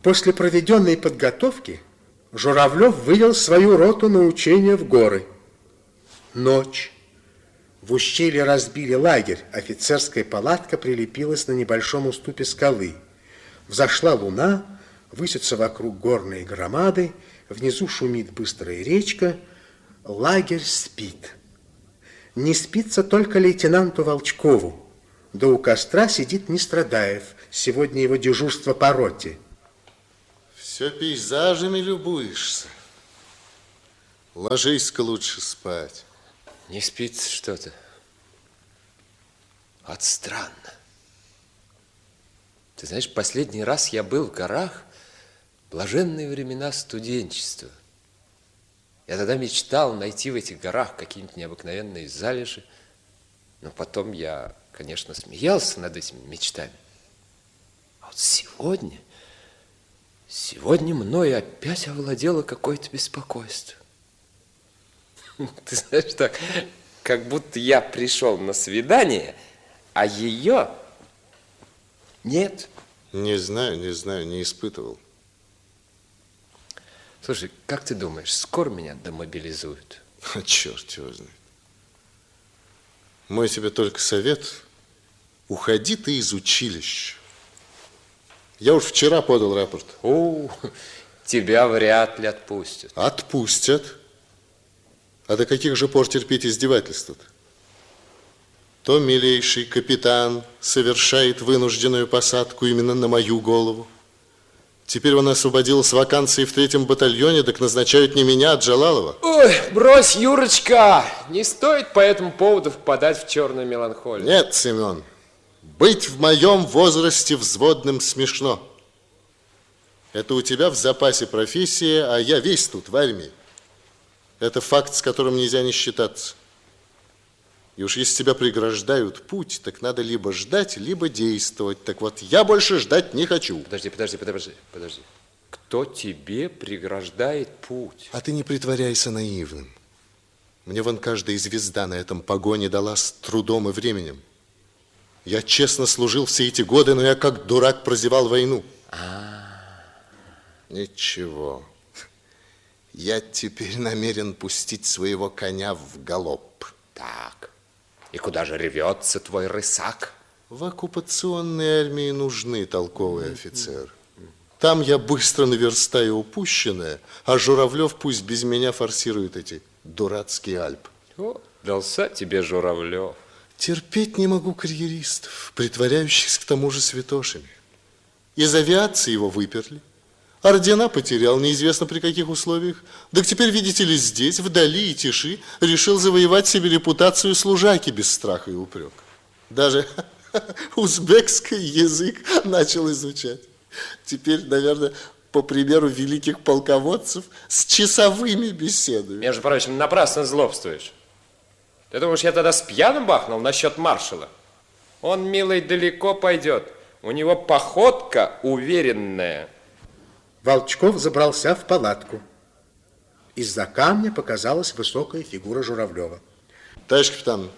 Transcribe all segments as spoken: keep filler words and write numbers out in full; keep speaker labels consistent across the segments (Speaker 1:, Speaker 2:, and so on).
Speaker 1: После проведенной подготовки Журавлев вывел свою роту на учения в горы. Ночь. В ущелье разбили лагерь. Офицерская палатка прилепилась на небольшом уступе скалы. Взошла луна, высятся вокруг горные громады, внизу шумит быстрая речка. Лагерь спит. Не спится только лейтенанту Волчкову. Да у костра сидит Нестрадаев. Сегодня его дежурство по роте.
Speaker 2: Все пейзажами любуешься. Ложись-ка лучше спать.
Speaker 3: Не спится что-то. Вот странно. Ты знаешь, последний раз я был в горах, блаженные времена студенчества. Я тогда мечтал найти в этих горах какие-нибудь необыкновенные залежи, но потом я, конечно, смеялся над этими мечтами. А вот сегодня, сегодня мною опять овладело какое-то беспокойство. Ты знаешь, так, как будто я пришел на свидание, а ее нет.
Speaker 2: Не знаю, не знаю, не испытывал.
Speaker 3: Слушай, как ты думаешь, скоро меня демобилизуют?
Speaker 2: А черт его знает. Мой тебе только совет: уходи ты из училища. Я уж вчера подал рапорт.
Speaker 3: О, тебя вряд ли отпустят.
Speaker 2: Отпустят. А до каких же пор терпеть издевательства-то? То милейший капитан совершает вынужденную посадку именно на мою голову. Теперь он освободил с вакансии в третьем батальоне, так назначают не меня, а Джалалова.
Speaker 3: Ой, брось, Юрочка, не стоит по этому поводу впадать в черную меланхолию.
Speaker 2: Нет, Семен, быть в моем возрасте взводным смешно. Это у тебя в запасе профессия, а я весь тут в армии. Это факт, с которым нельзя не считаться. И уж если тебя преграждают путь, так надо либо ждать, либо действовать. Так вот, я больше ждать не хочу.
Speaker 3: Подожди, подожди, подожди, подожди. Кто тебе преграждает путь?
Speaker 2: А ты не притворяйся наивным. Мне вон каждая звезда на этом погоне дала с трудом и временем. Я честно служил все эти годы, но я как дурак прозевал войну.
Speaker 3: А-а-а.
Speaker 2: Ничего. Я теперь намерен пустить своего коня в галоп.
Speaker 3: Так. И куда же ревется твой рысак?
Speaker 2: В оккупационной армии нужны толковые офицеры. Там я быстро наверстаю упущенное, а Журавлев пусть без меня форсирует эти дурацкие Альпы.
Speaker 3: О, дался тебе Журавлев.
Speaker 2: Терпеть не могу карьеристов, притворяющихся к тому же святошами. Из авиации его выперли. Ордена потерял, неизвестно при каких условиях. Так теперь, видите ли, здесь, вдали и тиши, решил завоевать себе репутацию служаки без страха и упрека. Даже узбекский язык начал изучать. Теперь, наверное, по примеру великих полководцев, с часовыми беседами.
Speaker 3: Между прочим, напрасно злобствуешь. Ты думаешь, я тогда с пьяным бахнул насчет маршала? Он, милый, далеко пойдет. У него походка уверенная.
Speaker 1: Волчков забрался в палатку. Из-за камня показалась высокая фигура Журавлева.
Speaker 2: Товарищ капитан,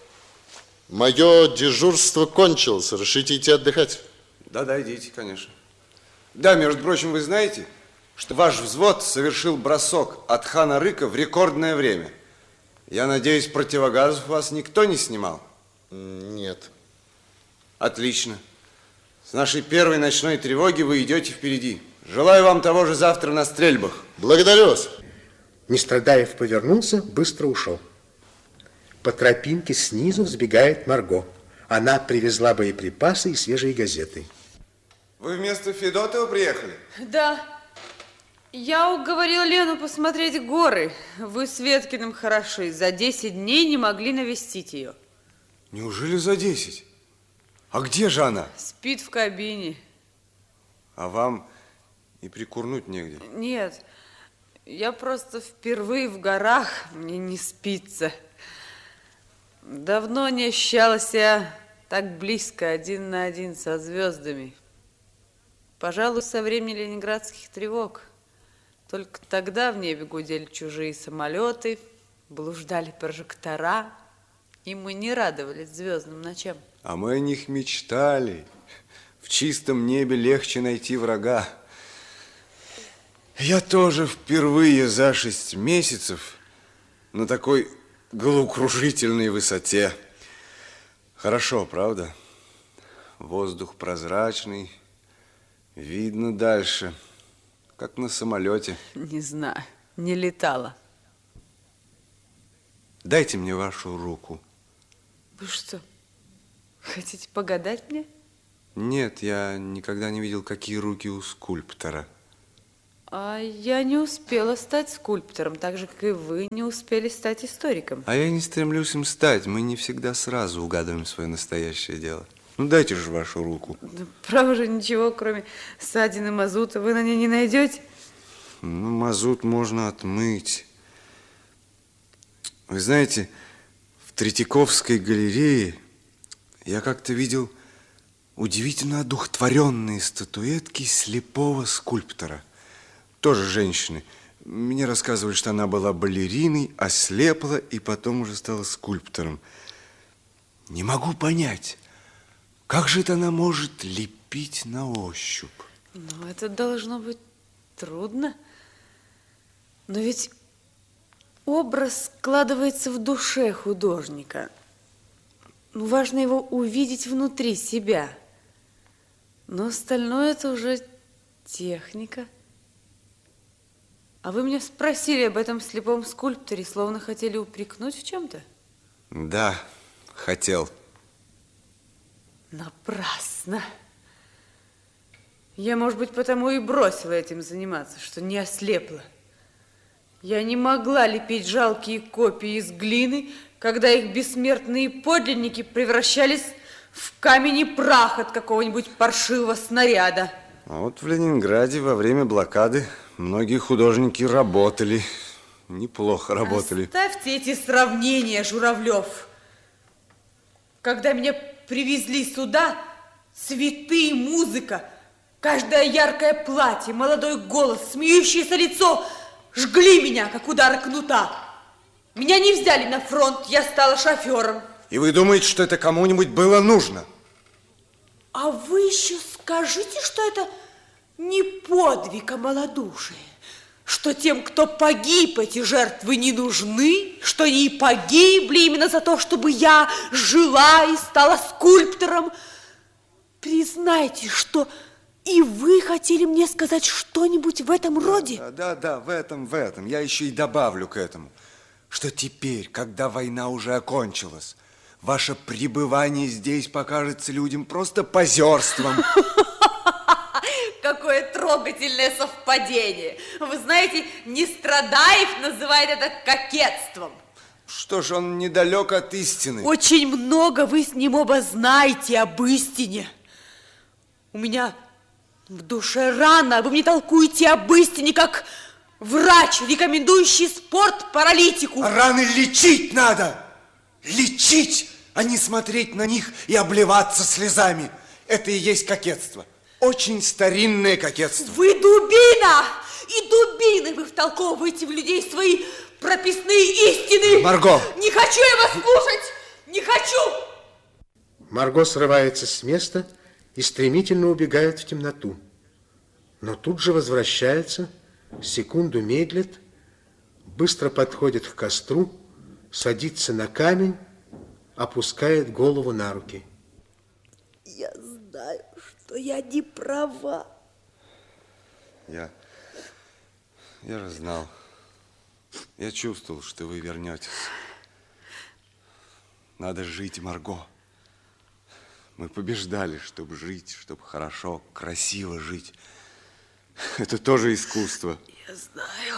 Speaker 2: мое дежурство кончилось. Решите идти отдыхать?
Speaker 4: Да-да, идите, конечно. Да, между прочим, вы знаете, что ваш взвод совершил бросок от хана Рыка в рекордное время? Я надеюсь, противогазов у вас никто не снимал?
Speaker 2: Нет.
Speaker 4: Отлично. С нашей первой ночной тревоги вы идете впереди. Желаю вам того же завтра на стрельбах.
Speaker 2: Благодарю вас.
Speaker 1: Нестрадаев повернулся, быстро ушел. По тропинке снизу взбегает Марго. Она привезла боеприпасы и свежие газеты.
Speaker 4: Вы вместо Федотова приехали?
Speaker 5: Да. Я уговорила Лену посмотреть горы. Вы с Веткиным хороши. За десять дней не могли навестить ее.
Speaker 4: Неужели за десять? А где же она?
Speaker 5: Спит в кабине.
Speaker 4: А вам и прикурнуть негде?
Speaker 5: Нет, я просто впервые в горах, мне не спится. Давно не ощущала себя так близко, один на один со звездами. Пожалуй, со времени ленинградских тревог. Только тогда в небе гудели чужие самолеты, блуждали прожектора, и мы не радовались звездным ночам.
Speaker 4: А мы о них мечтали. В чистом небе легче найти врага. Я тоже впервые за шесть месяцев на такой головокружительной высоте. Хорошо, правда? Воздух прозрачный, видно дальше, как на самолете.
Speaker 5: Не знаю, не летала.
Speaker 4: Дайте мне вашу руку.
Speaker 5: Вы что, хотите погадать мне?
Speaker 4: Нет, я никогда не видел, какие руки у скульптора.
Speaker 5: А я не успела стать скульптором, так же, как и вы не успели стать историком.
Speaker 4: А я не стремлюсь им стать. Мы не всегда сразу угадываем свое настоящее дело. Ну, дайте же вашу руку.
Speaker 5: Да, право же, ничего, кроме ссадин и мазута, вы на ней не найдете?
Speaker 4: Ну, мазут можно отмыть. Вы знаете, в Третьяковской галерее я как-то видел удивительно одухотворенные статуэтки слепого скульптора. Тоже женщины. Мне рассказывали, что она была балериной, ослепла и потом уже стала скульптором. Не могу понять, как же это она может лепить на ощупь?
Speaker 5: Ну, это должно быть трудно. Но ведь образ складывается в душе художника. Ну, важно его увидеть внутри себя. Но остальное это уже техника. А вы меня спросили об этом слепом скульпторе, словно хотели упрекнуть в чем-то?
Speaker 4: Да, хотел.
Speaker 5: Напрасно. Я, может быть, потому и бросила этим заниматься, что не ослепла. Я не могла лепить жалкие копии из глины, когда их бессмертные подлинники превращались в камень и прах от какого-нибудь паршивого снаряда.
Speaker 4: А вот в Ленинграде во время блокады многие художники работали. Неплохо работали.
Speaker 5: Оставьте эти сравнения, Журавлев. Когда меня привезли сюда, цветы и музыка, каждое яркое платье, молодой голос, смеющееся лицо жгли меня, как удары кнута. Меня не взяли на фронт, я стала шофером.
Speaker 4: И вы думаете, что это кому-нибудь было нужно?
Speaker 5: А вы еще скажите, что это не подвиг, а малодушие. Что тем, кто погиб, эти жертвы не нужны, что они и погибли именно за то, чтобы я жила и стала скульптором. Признайте, что и вы хотели мне сказать что-нибудь в этом роде?
Speaker 4: Да, да, да, в этом, в этом. Я еще и добавлю к этому, что теперь, когда война уже окончилась, ваше пребывание здесь покажется людям просто позерством.
Speaker 5: Какое трогательное совпадение. Вы знаете, Нестрадаев называет это кокетством.
Speaker 4: Что ж, он недалек от истины.
Speaker 5: Очень много вы с ним оба знаете об истине. У меня в душе рана, вы мне толкуете об истине, как врач, рекомендующий спорт паралитику.
Speaker 4: Раны лечить надо. Лечить, а не смотреть на них и обливаться слезами. Это и есть кокетство. Очень старинное кокетство.
Speaker 5: Вы дубина! И дубины вы втолковываете в людей свои прописные истины.
Speaker 4: Марго!
Speaker 5: Не хочу я вас слушать! Не хочу!
Speaker 1: Марго срывается с места и стремительно убегает в темноту. Но тут же возвращается, секунду медлит, быстро подходит к костру, садится на камень, опускает голову на руки.
Speaker 5: Я знаю, что я не права.
Speaker 4: Я, я же знал. Я чувствовал, что вы вернетесь. Надо жить, Марго. Мы побеждали, чтобы жить, чтобы хорошо, красиво жить. Это тоже искусство.
Speaker 5: Я знаю.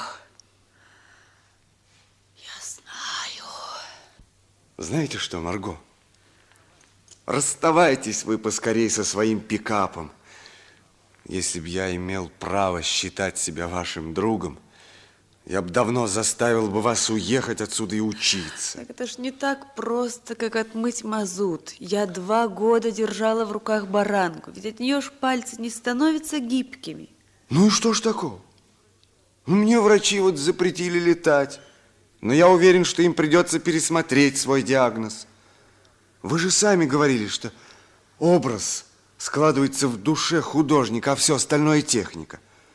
Speaker 5: Я знаю.
Speaker 4: Знаете что, Марго? Расставайтесь вы поскорей со своим пикапом. Если б я имел право считать себя вашим другом, я бы давно заставил бы вас уехать отсюда и учиться.
Speaker 5: Так это ж не так просто, как отмыть мазут. Я два года держала в руках баранку, ведь от нее ж пальцы не становятся гибкими.
Speaker 4: Ну и что ж такого? Мне врачи вот запретили летать, но я уверен, что им придется пересмотреть свой диагноз. Вы же сами говорили, что образ складывается в душе художника, а все остальное техника.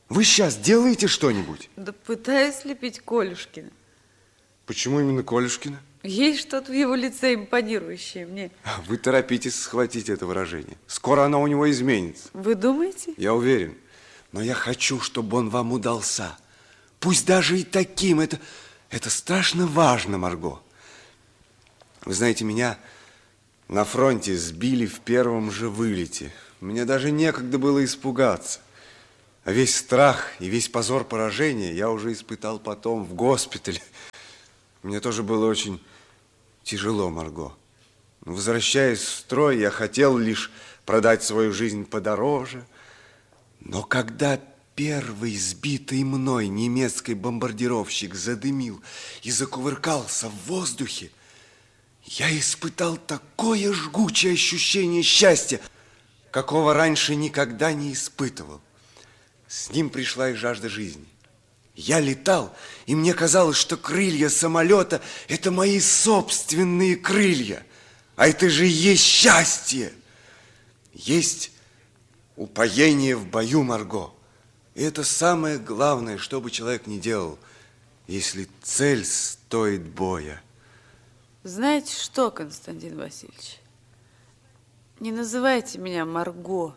Speaker 4: Вы сейчас делаете что-нибудь?
Speaker 5: Да пытаюсь слепить Колюшкина.
Speaker 4: Почему именно Колюшкина?
Speaker 5: Есть что-то в его лице импонирующее мне.
Speaker 4: Вы торопитесь схватить это выражение. Скоро оно у него изменится.
Speaker 5: Вы думаете?
Speaker 4: Я уверен. Но я хочу, чтобы он вам удался. Пусть даже и таким. Это, это страшно важно, Марго. Вы знаете, меня на фронте сбили в первом же вылете. Мне даже некогда было испугаться. А весь страх и весь позор поражения я уже испытал потом в госпитале. Мне тоже было очень тяжело, Марго. Возвращаясь в строй, я хотел лишь продать свою жизнь подороже. Но когда первый сбитый мной немецкий бомбардировщик задымил и закувыркался в воздухе, я испытал такое жгучее ощущение счастья, какого раньше никогда не испытывал. С ним пришла и жажда жизни. Я летал, и мне казалось, что крылья самолета – это мои собственные крылья. А это же и есть счастье. Есть упоение в бою, Марго. И это самое главное, что бы человек ни делал, если цель стоит боя.
Speaker 5: Знаете что, Константин Васильевич? Не называйте меня Марго.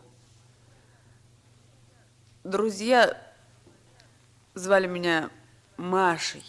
Speaker 5: Друзья звали меня Машей.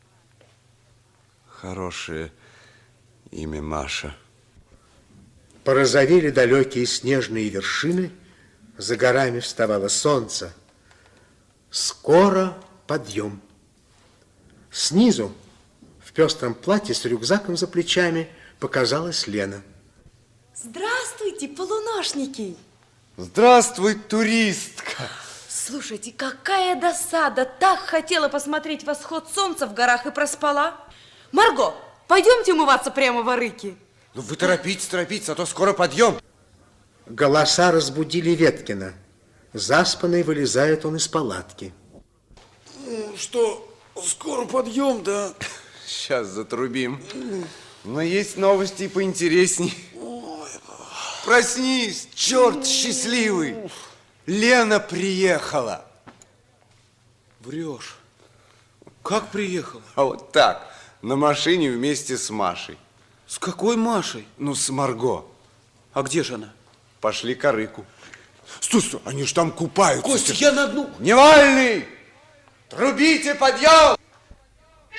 Speaker 4: Хорошее имя Маша.
Speaker 1: Порозовели далекие снежные вершины, за горами вставало солнце. Скоро подъем. Снизу, в пестром платье с рюкзаком за плечами, показалась Лена.
Speaker 6: Здравствуйте, полуношники!
Speaker 4: Здравствуй, туристка!
Speaker 6: Слушайте, какая досада! Так хотела посмотреть восход солнца в горах и проспала. Марго, пойдемте умываться прямо в Арыке.
Speaker 4: Ну вы торопитесь, торопитесь, а то скоро подъем.
Speaker 1: Голоса разбудили Веткина. Заспанный вылезает он из палатки.
Speaker 7: Что, скоро подъем, да?
Speaker 4: Сейчас затрубим. Но есть новости поинтересней. Проснись, черт счастливый! Лена приехала.
Speaker 7: Врешь. Как приехала?
Speaker 4: А вот так, на машине вместе с Машей.
Speaker 7: С какой Машей?
Speaker 4: Ну, с Марго.
Speaker 7: А где же она?
Speaker 4: Пошли к Арыку. Стой, стой, они же там купаются.
Speaker 7: Костя, я на дну.
Speaker 4: Невальный! Трубите, подъем!